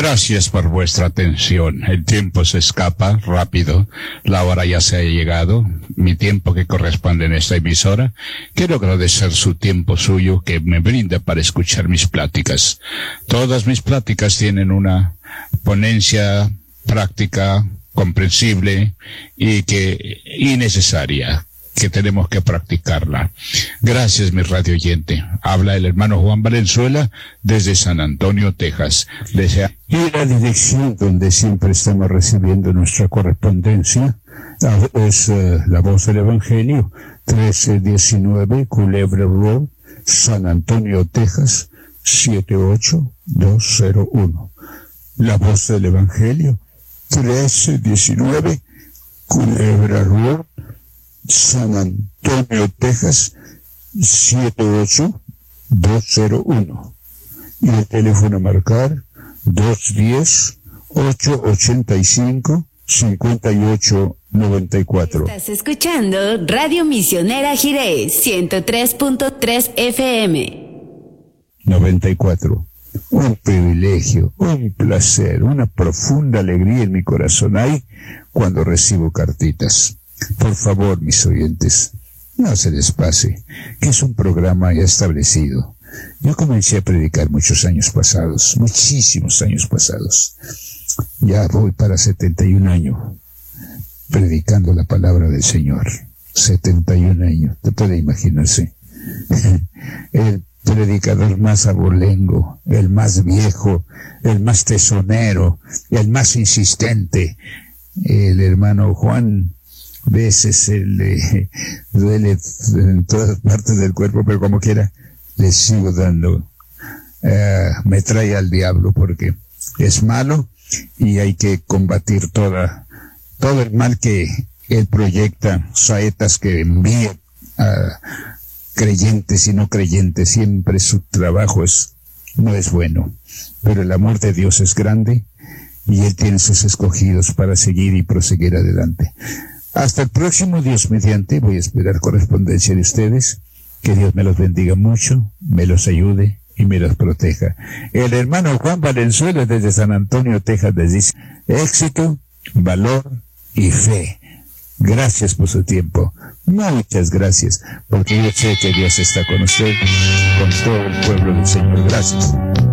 Gracias por vuestra atención. El tiempo se escapa rápido. La hora ya se ha llegado. Mi tiempo que corresponde en esta emisora. Quiero agradecer su tiempo suyo que me brinda para escuchar mis pláticas. Todas mis pláticas tienen una ponencia práctica, comprensible y necesaria, que tenemos que practicarla. Gracias, mi radio oyente. Habla el hermano Juan Valenzuela desde San Antonio, Texas. Y la dirección donde siempre estamos recibiendo nuestra correspondencia es La Voz del Evangelio, 1319 Culebra Road, San Antonio, Texas, 78201. La Voz del Evangelio, 1319 Culebra Road, San Antonio, Texas, 78201. Y el teléfono a marcar, 210-885-5894. Estás escuchando Radio Misionera Jiré, 103.3 FM. 94. Un privilegio, un placer, una profunda alegría en mi corazón hay cuando recibo cartitas. Por favor, mis oyentes, no se les pase, que es un programa ya establecido. Yo comencé a predicar muchísimos años pasados. Ya voy para 71 años, predicando la palabra del Señor. 71 años, te puede imaginarse. El predicador más abolengo, el más viejo, el más tesonero, el más insistente, el hermano Juan. Veces se le duele en todas partes del cuerpo, pero como quiera, le sigo dando. Me trae al diablo porque es malo y hay que combatir todo el mal que él proyecta, saetas que envía a creyentes y no creyentes. Siempre su trabajo no es bueno, pero el amor de Dios es grande y Él tiene sus escogidos para seguir y proseguir adelante. Hasta el próximo Dios mediante, voy a esperar correspondencia de ustedes. Que Dios me los bendiga mucho, me los ayude y me los proteja. El hermano Juan Valenzuela desde San Antonio, Texas, les dice éxito, valor y fe. Gracias por su tiempo. Muchas gracias, porque yo sé que Dios está con usted, con todo el pueblo del Señor. Gracias.